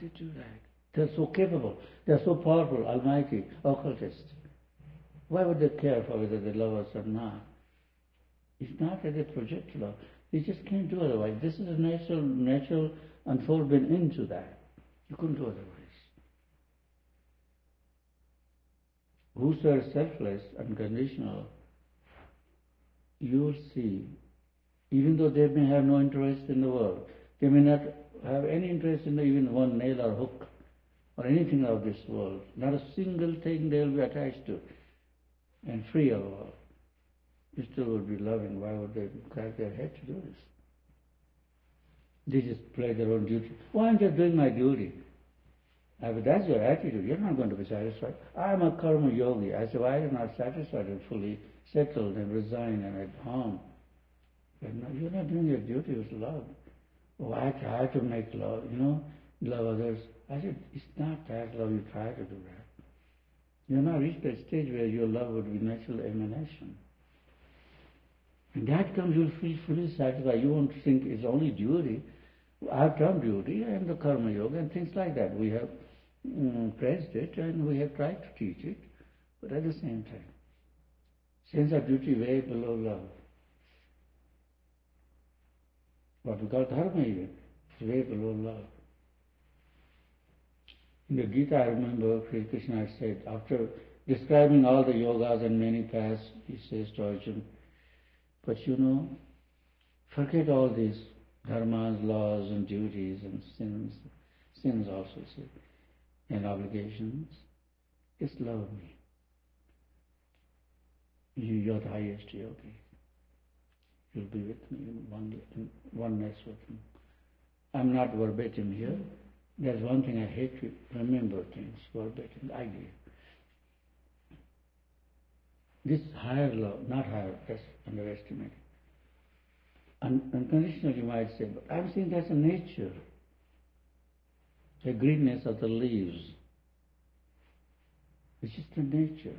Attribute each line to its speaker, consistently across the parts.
Speaker 1: they do that? They're so capable. They're so powerful, almighty, occultist. Why would they care for whether they love us or not? It's not that they project love. They just can't do otherwise. This is a natural unfoldment into that. You couldn't do otherwise. Whoso is selfless, unconditional, you will see, even though they may have no interest in the world, they may not have any interest in even one nail or hook or anything of this world. Not a single thing they will be attached to, and free of all. You still would be loving. Why would they crack their head to do this? They just play their own duty. Well, I'm just doing my duty. But that's your attitude. You're not going to be satisfied. I'm a karma yogi. I say, why are you not satisfied and fully settled and resigned and at home? You're not doing your duty with love. Oh, I try to make love, love others. I said, it's not that love you try to do that. You're not reached that stage where your love would be natural emanation. And that comes, you'll feel fully satisfied. You won't think it's only duty. I've done duty and the karma yoga and things like that. We have praised it and we have tried to teach it, but at the same time, sense of duty way below love. What we call dharma even is way below love. In the Gita, I remember Sri Krishna had said, after describing all the yogas and many paths, he says to Arjuna, but forget all these dharmas, laws and duties and sins also, say, and obligations. Just love me. You're the highest yogi. You'll be with me in oneness with me. I'm not verbatim here. There's one thing I hate to remember things verbatim, the idea. This higher love, not higher, that's underestimated. Unconditional, you might say, but I'm saying that's a nature. The greenness of the leaves. It's just a nature.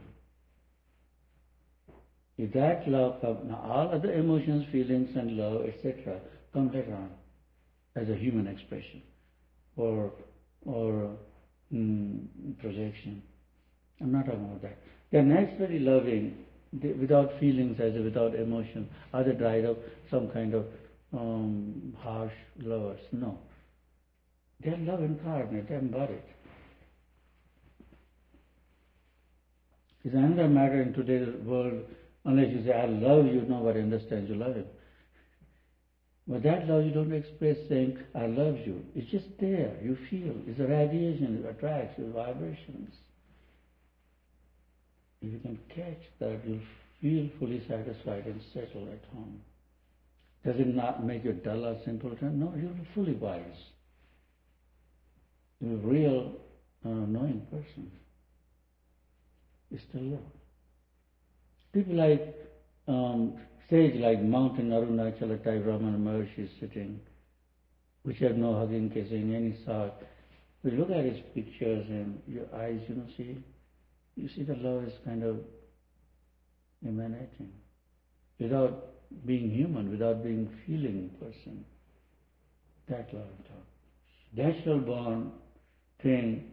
Speaker 1: If that love comes, now all other emotions, feelings and love, etc., come later on as a human expression or projection. I'm not talking about that. They're naturally loving, without feelings, without emotion. Are they dried up, some kind of harsh lovers? No. They're love incarnate, they're embodied. It's another matter in today's world, unless you say, I love you, nobody understands you love him. But that love you don't express saying, I love you. It's just there, you feel. It's a radiation, it attracts, it's vibrations. If you can catch that, you'll feel fully satisfied and settled at home. Does it not make you dull or simpleton? No, you'll be fully wise. You're a real knowing person. It's still love. People like sage like Mountain Arunachala type Ramana Maharshi sitting, which have no hugging, kissing, any sort. We look at his pictures and your eyes, you see the love is kind of emanating without being human, without being feeling person. That love I'm talking. Natural born thing,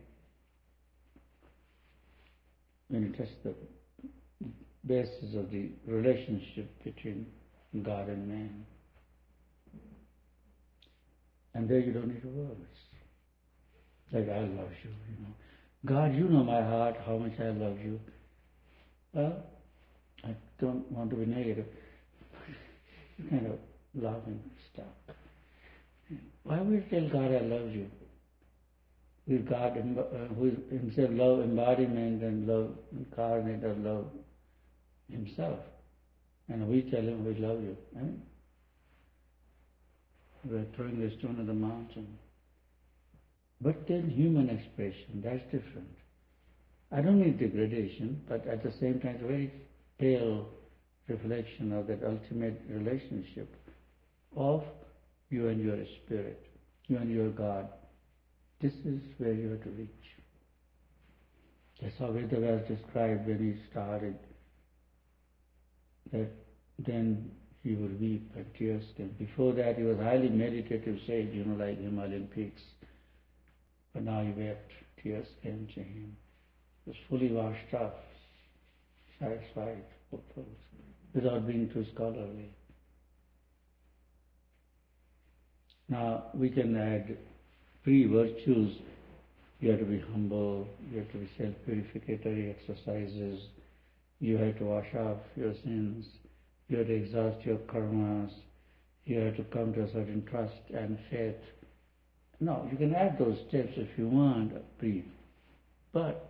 Speaker 1: when it touches the basis of the relationship between God and man. And there you don't need words. Like, I love you, God, you know my heart, how much I love you. Well, I don't want to be negative. You kind of laughing stuff. Why would you tell God I love you? With God, who is himself love embodiment and love incarnate or love himself. And we tell him we love you. We're throwing the stone at the mountain. But then human expression, that's different. I don't need degradation, but at the same time, it's a very pale reflection of that ultimate relationship of you and your spirit, you and your God. This is where you have to reach. That's how Vedavyasa described when he started, that then he would weep and tears came. Before that, he was highly meditative sage, like Himalayan peaks. But But now he wept, tears came to him. He was fully washed up, satisfied, fulfilled, without being too scholarly. Now we can add 3 virtues. You have to be humble, you have to be self-purificatory exercises, you have to wash off your sins, you have to exhaust your karmas, you have to come to a certain trust and faith. No, you can add those steps if you want, brief. But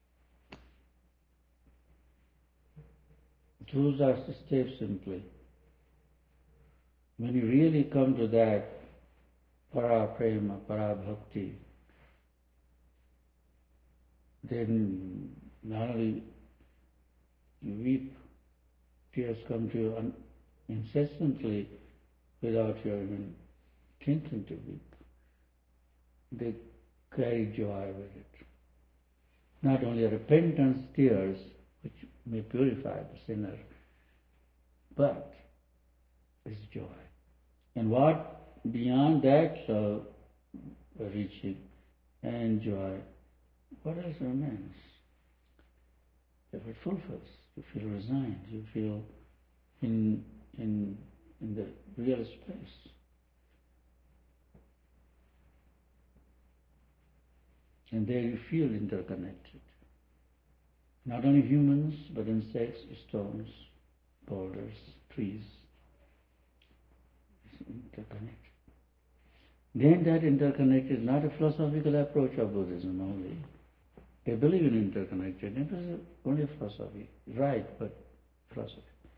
Speaker 1: those are the steps simply. When you really come to that para prema, para bhakti, then not only you weep, tears come to you incessantly without your even thinking to weep. They carry joy with it. Not only repentance tears, which may purify the sinner, but is joy. And what beyond that love, reaching and joy, what else remains? If it fulfills, you feel resigned, you feel in the real space. And there you feel interconnected. Not only humans, but insects, stones, boulders, trees. It's interconnected. Then that interconnected is not a philosophical approach of Buddhism only. They believe in interconnectedness. It is only philosophy. Right, but philosophy.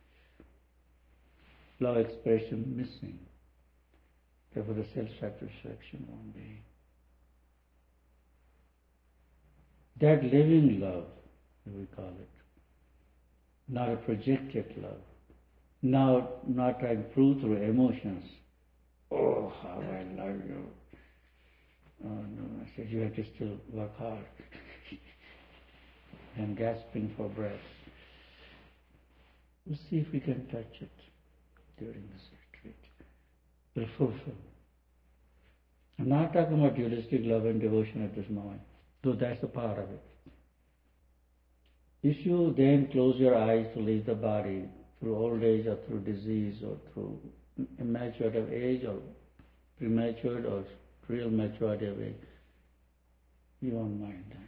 Speaker 1: Love expression missing. Therefore the self-satisfaction won't be. That living love, we call it, not a projected love. Now, not trying to prove through emotions. Oh, how I love you. Oh no, I said you have to still work hard. And gasping for breath. We'll see if we can touch it during this retreat. We'll fulfill. I'm not talking about dualistic love and devotion at this moment, though that's a part of it. If you then close your eyes to leave the body through old age or through disease or through immaturity of age or premature or real maturity of age, you won't mind that.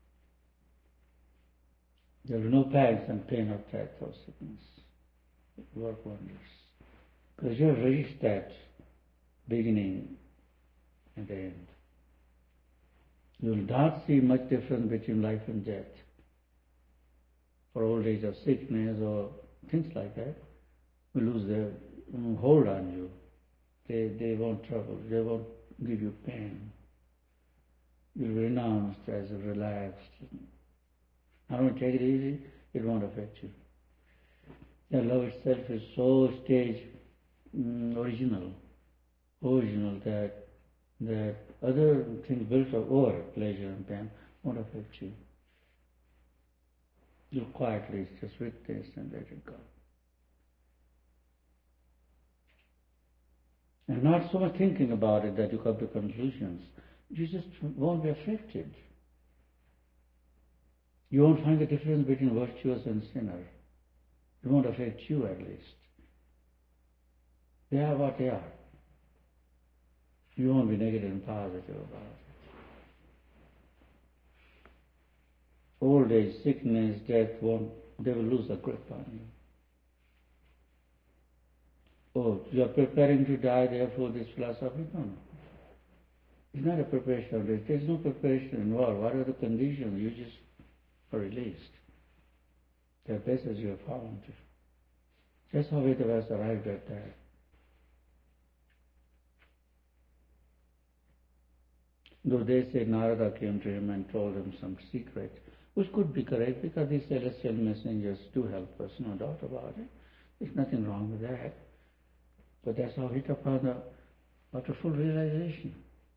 Speaker 1: There will be no pangs and pain of death or sickness. It work wonders. Because you have reached that beginning and the end. You will not see much difference between life and death. For old age or sickness or things like that, will lose their hold on you. They won't trouble. They won't give you pain. You'll be renounced as relaxed. I don't take it easy, it won't affect you. The love itself is so stage original that other things built over pleasure and pain won't affect you. You'll quietly just witness and let it go. And not so much thinking about it that you come to conclusions. You just won't be affected. You won't find the difference between virtuous and sinner. It won't affect you at least. They are what they are. You won't be negative and positive about it. Old age, sickness, death they will lose a grip on you. Oh, you are preparing to die, therefore this philosophy? No. It's not a preparation of this. There's no preparation involved. What are the conditions? You just are released. They're best as you have found. That's how Vedas arrived at that. Though they say Narada came to him and told him some secret, which could be correct because these celestial messengers do help us, no doubt about it. There's nothing wrong with that. But that's how hit upon after full realization.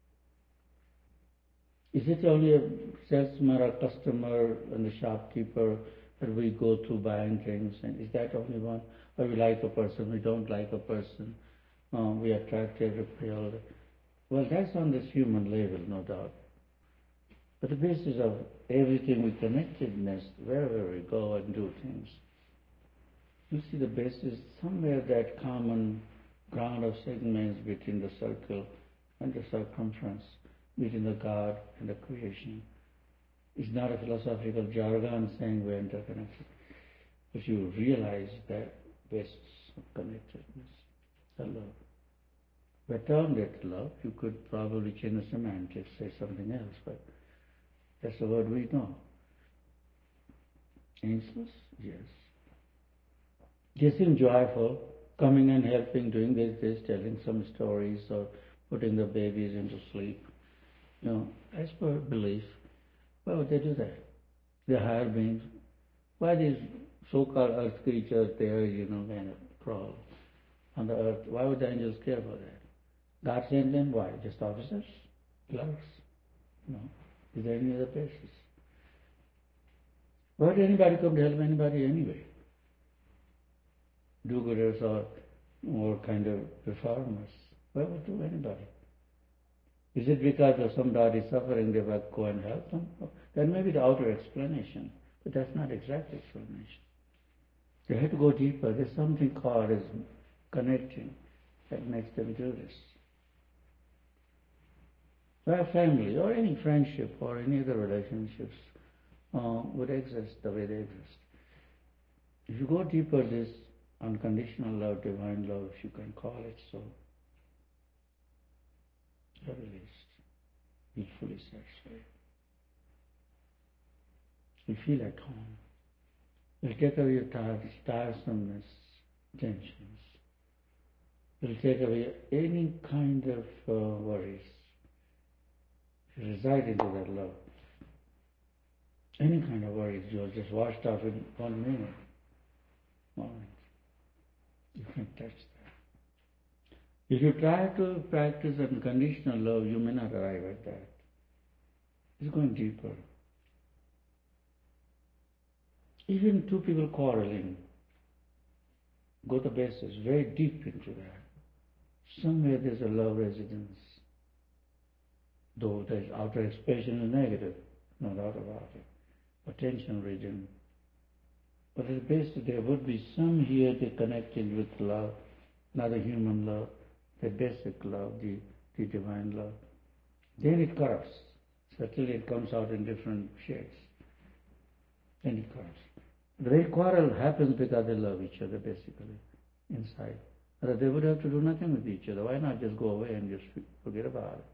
Speaker 1: Is it only a salesman or customer and the shopkeeper that we go through buying things? And is that only one? Or we like a person, we don't like a person, we attract, repel. Well, that's on this human level, no doubt. But the basis of everything with connectedness, wherever we go and do things, you see the basis somewhere that common ground of segments between the circle and the circumference, between the God and the creation. It's not a philosophical jargon saying we're interconnected. But you realize that basis of connectedness, the love. We termed it love. You could probably change the semantics, say something else, but that's the word we know. Anxious? Yes. They seem joyful, coming and helping, doing this, telling some stories or putting the babies into sleep. As per belief, why would they do that? They're higher beings. Why these so-called earth creatures there, kind of crawl on the earth? Why would the angels care about that? God sent them, why? Just officers? Clerks? No. Is there any other basis? Why would anybody come to help anybody anyway? Do-gooders or kind of reformers. Why would do anybody? Is it because of somebody suffering they will go and help them? That may be the outer explanation, but that's not exact explanation. They have to go deeper. There's something called as connecting that makes them do this. Our family or any friendship or any other relationships would exist the way they exist. If you go deeper, this unconditional love, divine love, if you can call it so, you're released. You're fully satisfied. You feel at home. You'll take away your tiresomeness, tensions. You'll take away any kind of worries. You reside into that love. Any kind of worries, you're just washed off in 1 minute. Moment. You can touch that. If you try to practice unconditional love, you may not arrive at that. It's going deeper. Even two people quarreling, go to basis, very deep into that. Somewhere there's a love residence. Though the outer expression is negative, no doubt about it. Attention region. But at the basis there would be some here they connected with love, not a human love, the basic love, the divine love. Then it corrupts. Certainly it comes out in different shades. Then it corrupts. The very quarrel happens because they love each other basically, inside. Or they would have to do nothing with each other. Why not just go away and just forget about it?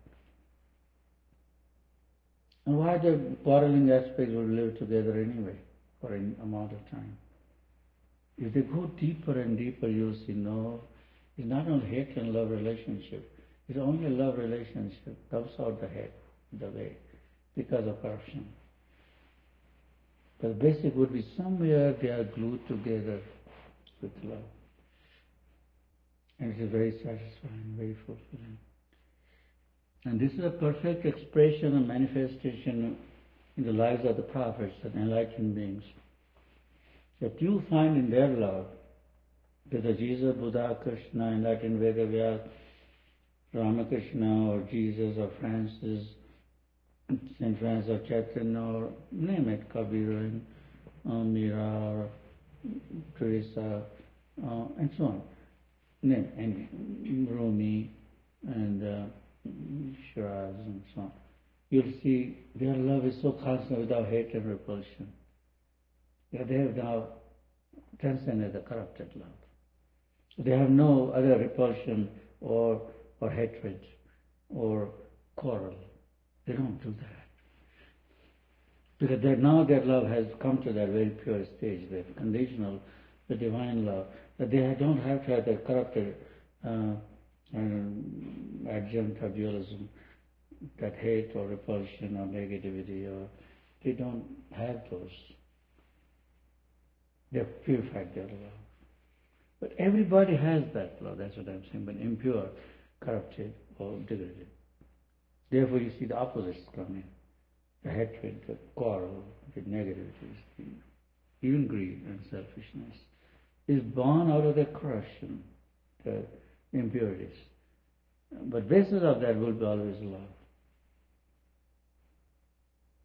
Speaker 1: And why the quarreling aspects would live together anyway for an amount of time? If they go deeper and deeper, you'll see, no, it's not only hate and love relationship. It's only a love relationship comes out the way, because of corruption. But the basic would be somewhere they are glued together with love. And it is very satisfying, very fulfilling. And this is a perfect expression and manifestation in the lives of the prophets and enlightened beings. That you find in their love, whether Jesus, Buddha, Krishna, enlightened Vedavyas, Ramakrishna, or Jesus, or Francis, St. Francis of Chaitanya, or name it, Kabir, Mira, or Teresa, and so on. Name any, Rumi, and Shiraz, and so on. You'll see their love is so constant without hate and repulsion. They have now transcended the corrupted love. They have no other repulsion or hatred or quarrel. They don't do that. Because now their love has come to that very pure stage, the conditional, the divine love, that they don't have to have the corrupted adjunct of dualism, that hate or repulsion or negativity, or they don't have those. They've purified their love. But everybody has that love, that's what I'm saying, but impure, corrupted, or degraded. Therefore you see the opposites come in. The hatred, the quarrel, the negativities, even greed and selfishness is born out of the corruption, the impurities. But basis of that will be always love.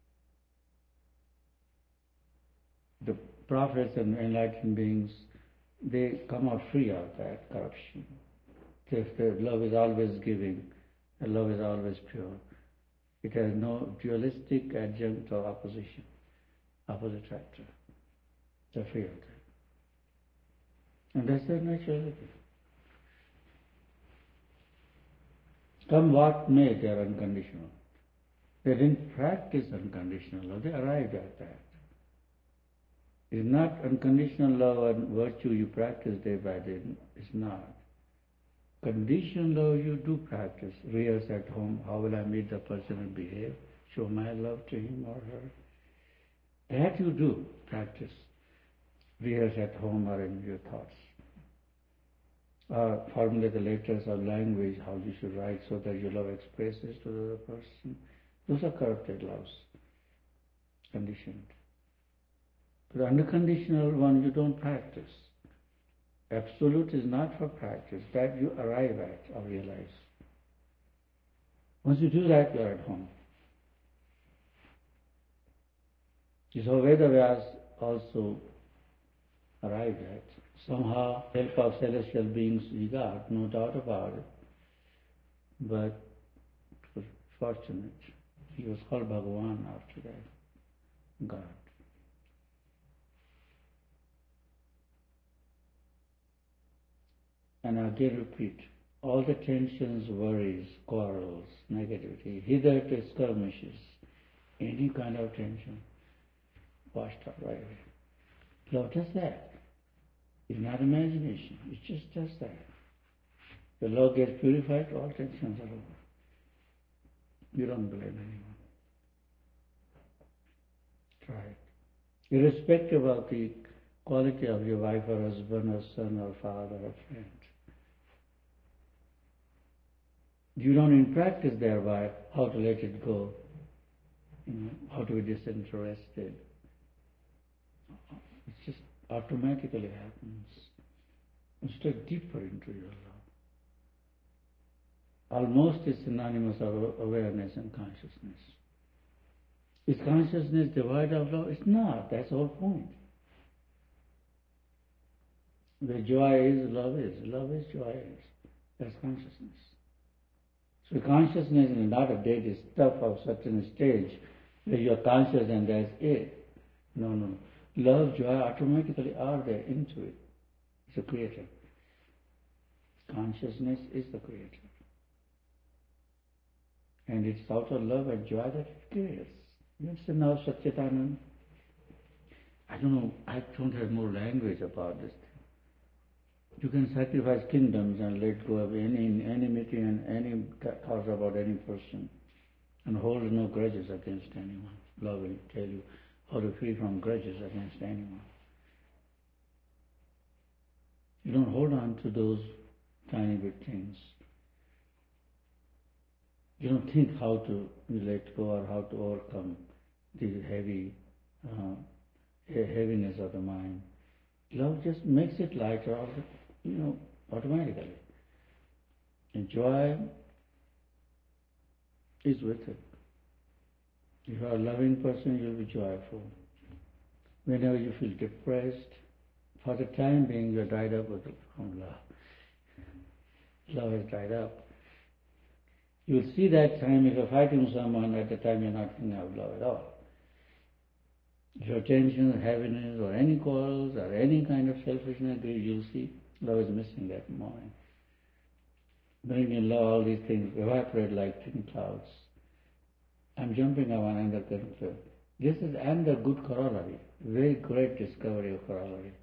Speaker 1: the prophets and enlightened beings, they come out free of that corruption. If the love is always giving, the love is always pure. It has no dualistic adjunct or opposition, opposite factor. They're free of that. And that's their naturality. Come what may, they are unconditional. They didn't practice unconditional love, they arrived at that. It's not unconditional love and virtue you practice day by day. It's not. Conditional love you do practice. Rehearse at home. How will I meet the person and behave? Show my love to him or her. That you do practice. Rehearse at home or in your thoughts. Or formulate the letters or language, how you should write so that your love expresses to the other person. Those are corrupted loves. Conditioned. The unconditional one you don't practice. Absolute is not for practice. That you arrive at or realize. Once you do that, you are at home. This is how Vedavyas also arrived at. Somehow, help of celestial beings he got, no doubt about it. But it was fortunate. He was called Bhagavan after that. God. And again repeat, all the tensions, worries, quarrels, negativity, hitherto skirmishes, any kind of tension, washed out right away. Love does that. It's not imagination, it just does that. The love gets purified, all tensions are over. You don't blame anyone. Try it. Irrespective of the quality of your wife or husband or son or father or friend. You don't in practice thereby how to let it go, how to be disinterested. It just automatically happens. You step deeper into your love. Almost is synonymous of awareness and consciousness. Is consciousness devoid of love? It's not. That's the whole point. Where joy is, love is. Love is, joy is. That's consciousness. So consciousness is not a dead stuff of certain stage where you are conscious and that's it. No. Love, joy automatically are there into it. It's a creator. Consciousness is the creator. And it's out of love and joy that it creates. You understand now, Satchitananda? I don't know, I don't have more language about this thing. You can sacrifice kingdoms and let go of any enmity and any thoughts about any person and hold no grudges against anyone. Love will tell you how to free from grudges against anyone. You don't hold on to those tiny bit things. You don't think how to let go or how to overcome the heaviness of the mind. Love just makes it lighter, automatically. And joy is with it. If you are a loving person, you'll be joyful. Whenever you feel depressed, for the time being, you're dried up from love. Love has dried up. You'll see that time if you're fighting someone, at the time you're not thinking of love at all. If your tension, heaviness, or any quarrels, or any kind of selfishness, you'll see love is missing that moment. Bring in love, all these things evaporate like thin clouds. I'm jumping on another concern. This is another good corollary, very great discovery of corollary.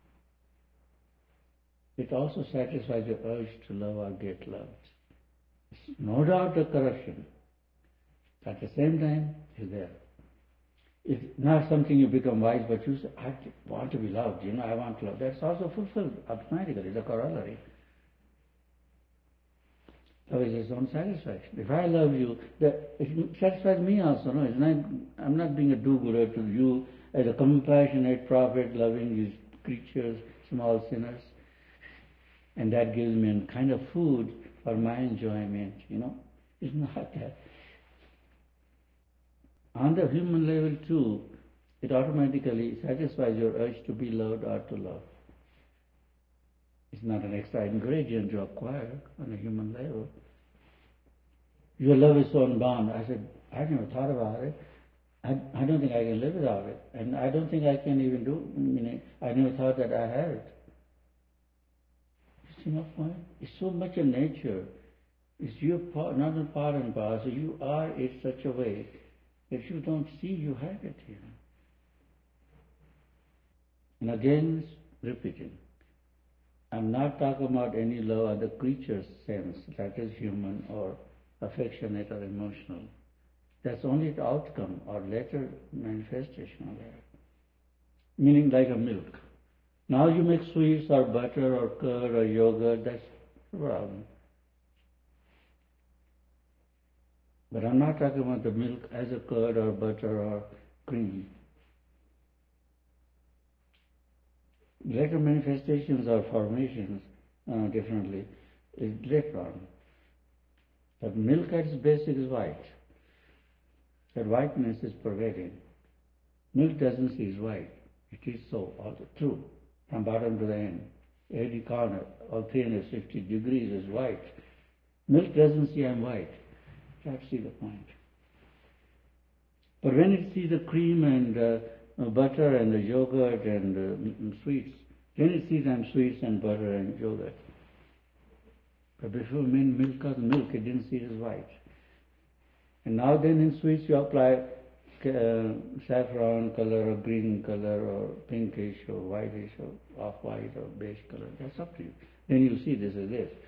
Speaker 1: It also satisfies your urge to love or get loved. It's no doubt the corruption. At the same time, it's there. It's not something you become wise, but you say, I want to be loved, I want love. That's also fulfilled automatically, the corollary. Love is its own satisfaction. If I love you, it satisfies me also. No, it's not, I'm not being a do-gooder to you as a compassionate prophet loving these creatures, small sinners. And that gives me a kind of food for my enjoyment, It's not that. On the human level too, it automatically satisfies your urge to be loved or to love. It's not an extra ingredient you acquire on a human level. Your love is so unbound. I said, I never thought about it. I don't think I can live without it. And I don't think I can even do, I never thought that I had it. You see my point? It's so much in nature. It's your part, not a part and parcel. You are it such a way that you don't see you have it here. And again, repeating. I'm not talking about any love of the creature's sense, that is human or affectionate or emotional. That's only the outcome or later manifestation of that. Meaning like a milk. Now you make sweets or butter or curd or yogurt, that's the problem. But I'm not talking about the milk as a curd or butter or cream. Later manifestations or formations differently is later on. But milk at its basic is white. That whiteness is pervading. Milk doesn't see it's white. It is so, all true, from bottom to the end. Every corner, all 360 degrees is white. Milk doesn't see I'm white. You have to see the point. But when it sees the cream and butter and the yogurt and sweets, then it sees I'm sweets and butter and yogurt. But before milk was milk, it didn't see it as white. And now then in sweets you apply saffron color or green color or pinkish or whitish or off-white or beige color. That's up to you. Then you see this is this.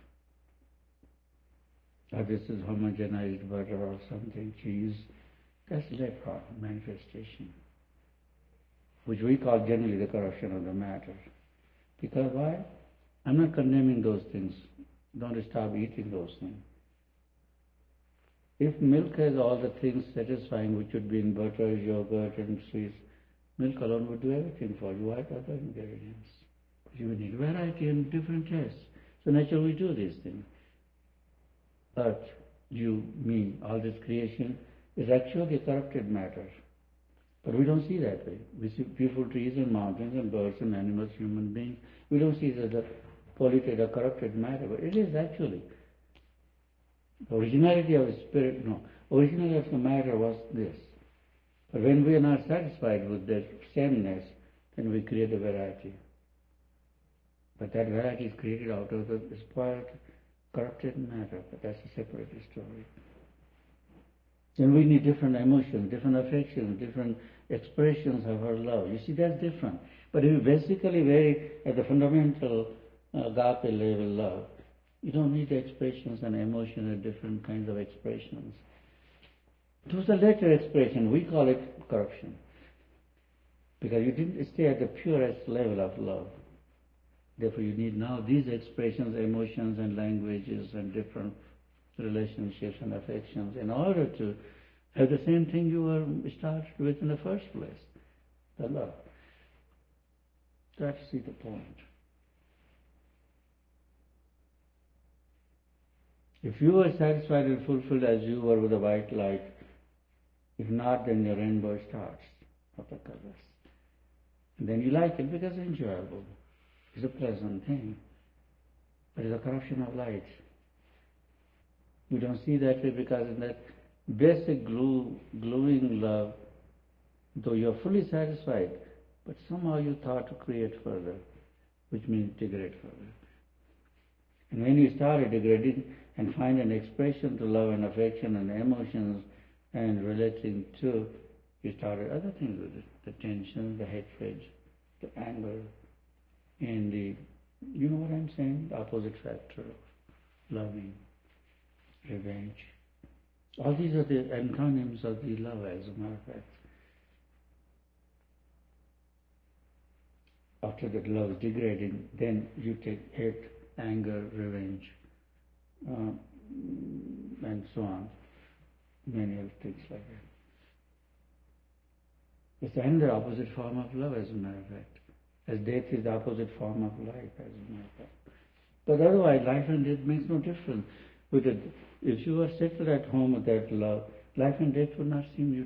Speaker 1: Or this is homogenized butter or something, cheese. That's later manifestation, which we call generally the corruption of the matter. Because why? I'm not condemning those things. Don't stop eating those things. If milk has all the things satisfying which would be in butter, yogurt and sweets, milk alone would do everything for you. Why other ingredients? You need variety and different tastes. So naturally we do these things. Earth, you, me, all this creation is actually corrupted matter. But we don't see that way. We see beautiful trees and mountains and birds and animals, human beings. We don't see it as a polluted or corrupted matter. But it is actually. The originality of the spirit, no. Originality of the matter was this. But when we are not satisfied with that sameness, then we create a variety. But that variety is created out of the spoiled, corrupted matter. But that's a separate story. Then we need different emotions, different affections, different expressions of our love. You see, that's different. But if you basically very at the fundamental agape level love, you don't need expressions and emotions and different kinds of expressions. Those are later expressions. We call it corruption. Because you didn't stay at the purest level of love. Therefore you need now these expressions, emotions and languages and different relationships and affections in order to have the same thing you were started with in the first place, the love. That's the point. If you are satisfied and fulfilled as you were with the white light, if not, then the rainbow starts of the colors. And then you like it because it's enjoyable. It's a pleasant thing. But it's a corruption of light. We don't see that way because in that basic glowing love, though you're fully satisfied, but somehow you thought to create further, which means degrade further. And when you started degrading and find an expression to love and affection and emotions and relating to, you started other things with it, the tension, the hatred, the anger, and the, you know what I'm saying, the opposite factor of loving, revenge. All these are the antonyms of the love, as a matter of fact. After that love is degrading, then you take hate, anger, revenge, and so on. Many other things like that. It's another opposite form of love, as a matter of fact. As death is the opposite form of life, as a matter of fact. But otherwise, life and death makes no difference. If you are settled at home with that love, life and death would not seem you